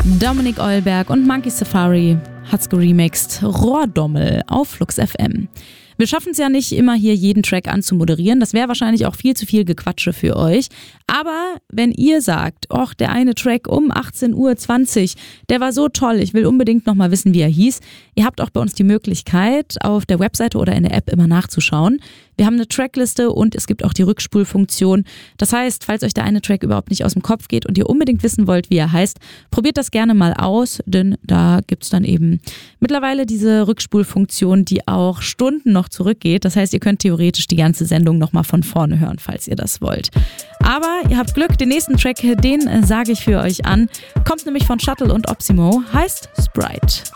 Dominik Eulberg und Monkey Safari hat's geremixed. Rohrdommel auf Flux FM. Wir schaffen es ja nicht immer hier jeden Track anzumoderieren. Das wäre wahrscheinlich auch viel zu viel Gequatsche für euch. Aber wenn ihr sagt, och, der eine Track um 18:20 Uhr, der war so toll, ich will unbedingt nochmal wissen, wie er hieß. Ihr habt auch bei uns die Möglichkeit, auf der Webseite oder in der App immer nachzuschauen. Wir haben eine Trackliste und es gibt auch die Rückspulfunktion. Das heißt, falls euch der eine Track überhaupt nicht aus dem Kopf geht und ihr unbedingt wissen wollt, wie er heißt, probiert das gerne mal aus, denn da gibt's dann eben mittlerweile diese Rückspulfunktion, die auch Stunden noch zurückgeht. Das heißt, ihr könnt theoretisch die ganze Sendung nochmal von vorne hören, falls ihr das wollt. Aber ihr habt Glück, den nächsten Track, den sage ich für euch an. Kommt nämlich von Shuttle und Opsimo, heißt Sprite.